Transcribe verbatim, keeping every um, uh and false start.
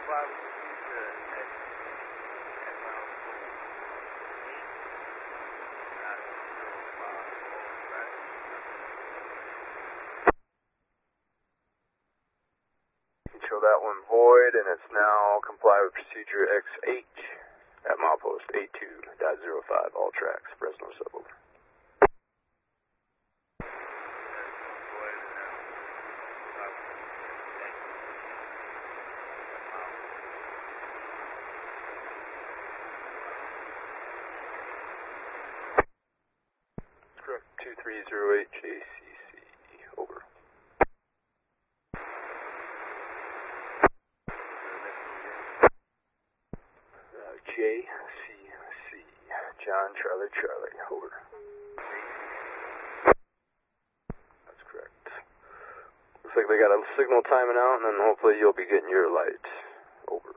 Show that one void, and it's now comply with procedure X eight at milepost eight two point zero five, all tracks, Fresno suburb. Correct, two three zero eight J C C, over. J C C, John Charlie Charlie, over. That's correct. Looks like they got a signal timing out, and then hopefully you'll be getting your light. Over.